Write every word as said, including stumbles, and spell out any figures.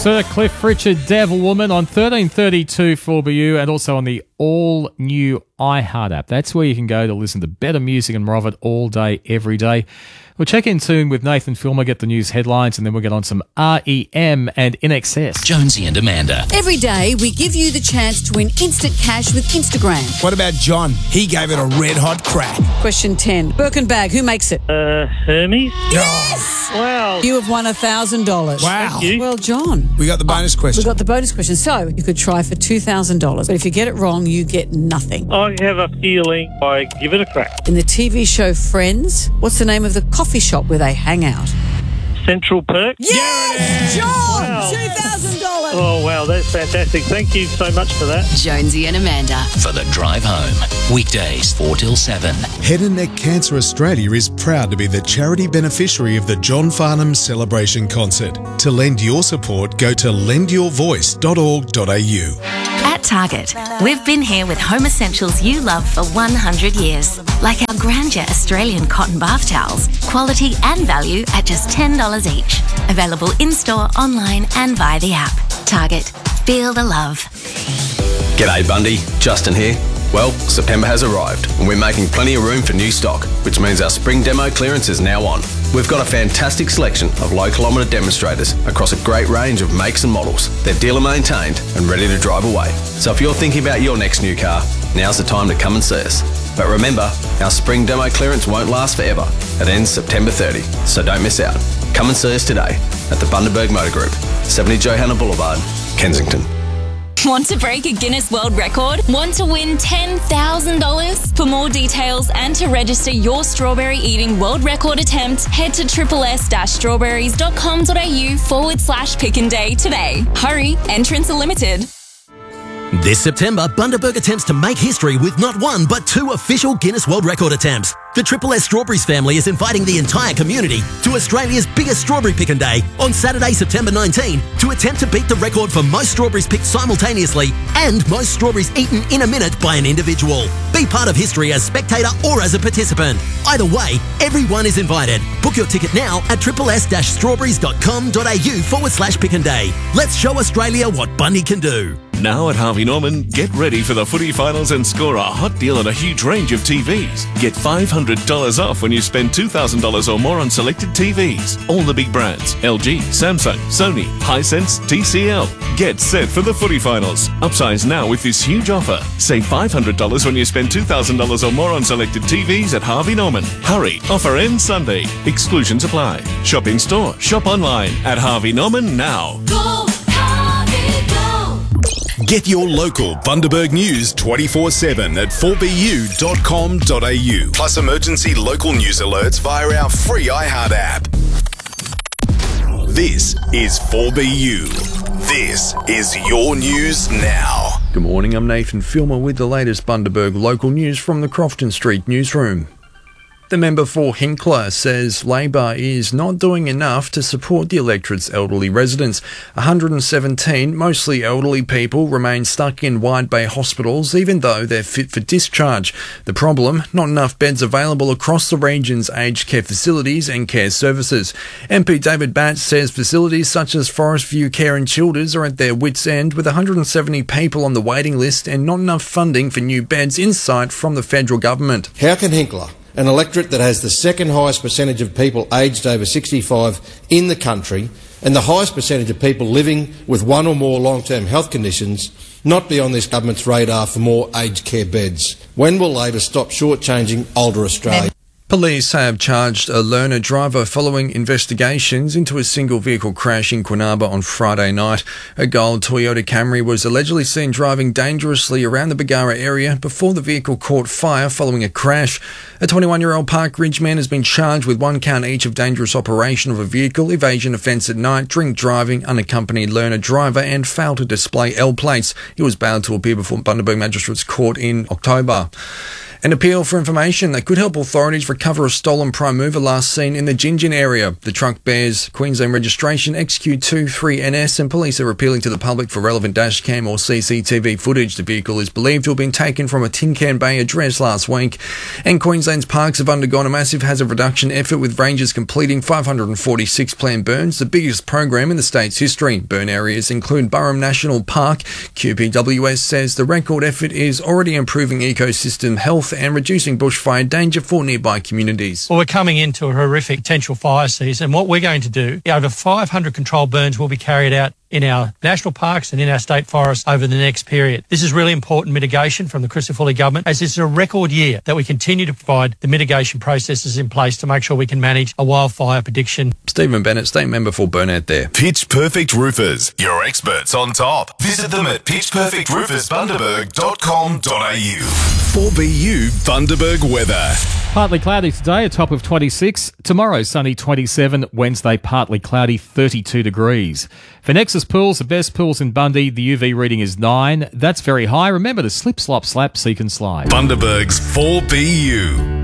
Sir Cliff Richard, Devil Woman on thirteen thirty-two four B U and also on the all-new iHeart app. That's where you can go to listen to better music and more of it all day, every day. We'll check in soon with Nathan Filmer, get the news headlines, and then we'll get on some R E M and I N X S. Jonesy and Amanda. Every day, we give you the chance to win instant cash with Instagram. What about John? He gave it a red-hot crack. Question ten. Birkin bag, who makes it? Uh, Hermes? Yes! Wow. You have won one thousand dollars. Wow. Thank you. Well, John. We got the bonus question. We got the bonus question. So, you could try for two thousand dollars. But if you get it wrong, you get nothing. I have a feeling I give it a crack. In the T V show Friends, what's the name of the coffee shop where they hang out? Central Perk? Yes! John! Wow. two thousand dollars. Oh, wow, that's fantastic. Thank you so much for that. Jonesy and Amanda. For the drive home. Weekdays, four till seven. Head and Neck Cancer Australia is proud to be the charity beneficiary of the John Farnham Celebration Concert. To lend your support, go to lend your voice dot org dot a u. At Target, we've been here with home essentials you love for one hundred years. Like our Grandeur Australian cotton bath towels. Quality and value at just ten dollars each. Available in-store, online and via the app. Target. Feel the love. G'day Bundy, Justin here. Well, September has arrived and we're making plenty of room for new stock, which means our spring demo clearance is now on. We've got a fantastic selection of low kilometre demonstrators across a great range of makes and models. They're dealer maintained and ready to drive away. So if you're thinking about your next new car, now's the time to come and see us. But remember, our spring demo clearance won't last forever. It ends September thirtieth, so don't miss out. Come and see us today at the Bundaberg Motor Group, seventy Johanna Boulevard, Kensington. Want to break a Guinness World Record? Want to win ten thousand dollars? For more details and to register your strawberry eating world record attempt, head to triple-s-strawberries.com.au forward slash pick and day today. Hurry, entrants are limited. This September, Bundaberg attempts to make history with not one but two official Guinness World Record attempts. The Triple S Strawberries family is inviting the entire community to Australia's biggest strawberry pick and day on Saturday, September nineteenth to attempt to beat the record for most strawberries picked simultaneously and most strawberries eaten in a minute by an individual. Be part of history as spectator or as a participant. Either way, everyone is invited. Book your ticket now at triple-s-strawberries.com.au forward slash pick and day. Let's show Australia what Bundy can do. Now at Harvey Norman, get ready for the footy finals and score a hot deal on a huge range of T Vs. Get five hundred dollars off when you spend two thousand dollars or more on selected T Vs. All the big brands, L G, Samsung, Sony, Hisense, T C L. Get set for the footy finals. Upsize now with this huge offer. Save five hundred dollars when you spend two thousand dollars or more on selected T Vs at Harvey Norman. Hurry, offer ends Sunday. Exclusions apply. Shop in store, shop online at Harvey Norman now. Go, Harvey, go. Get your local Bundaberg news twenty-four seven at four b u dot com dot a u. Plus emergency local news alerts via our free iHeart app. This is four B U. This is your news now. Good morning, I'm Nathan Filmer with the latest Bundaberg local news from the Crofton Street newsroom. The member for Hinkler says Labor is not doing enough to support the electorate's elderly residents. one hundred seventeen, mostly elderly people, remain stuck in Wide Bay hospitals even though they're fit for discharge. The problem? Not enough beds available across the region's aged care facilities and care services. M P David Batts says facilities such as Forest View Care and Childers are at their wits' end with one hundred seventy people on the waiting list and not enough funding for new beds in sight from the federal government. How can Hinkler, an electorate that has the second highest percentage of people aged over sixty-five in the country and the highest percentage of people living with one or more long-term health conditions, not be on this government's radar for more aged care beds? When will Labor stop shortchanging older Australia? Police have charged a learner driver following investigations into a single vehicle crash in Quinaba on Friday night. A gold Toyota Camry was allegedly seen driving dangerously around the Bargara area before the vehicle caught fire following a crash. A twenty-one-year-old Park Ridge man has been charged with one count each of dangerous operation of a vehicle, evasion offence at night, drink driving, unaccompanied learner driver and failed to display L plates. He was bailed to appear before Bundaberg Magistrates Court in October. An appeal for information that could help authorities recover a stolen prime mover last seen in the Gingin area. The truck bears Queensland registration X Q two three N S, and police are appealing to the public for relevant dash cam or C C T V footage. The vehicle is believed to have been taken from a Tin Can Bay address last week. And Queensland's parks have undergone a massive hazard reduction effort, with rangers completing five hundred forty-six planned burns, the biggest program in the state's history. Burn areas include Burrum National Park. Q P W S says the record effort is already improving ecosystem health and reducing bushfire danger for nearby communities. Well, we're coming into a horrific potential fire season. What we're going to do, over five hundred controlled burns will be carried out in our national parks and in our state forests over the next period. This is really important mitigation from the Crisafulli government, as it's a record year that we continue to provide the mitigation processes in place to make sure we can manage a wildfire prediction. Stephen Bennett, State Member for Burnout there. Pitch Perfect Roofers, your experts on top. Visit them at pitch perfect roofers bundaberg dot com dot a u. four B U Bundaberg weather. Partly cloudy today, a top of twenty-six. Tomorrow, sunny twenty-seven. Wednesday, partly cloudy, thirty-two degrees. For Nexus Pools, the best pools in Bundy, the U V reading is nine. That's very high. Remember to slip, slop, slap, seek and slide. Bundaberg's four B U.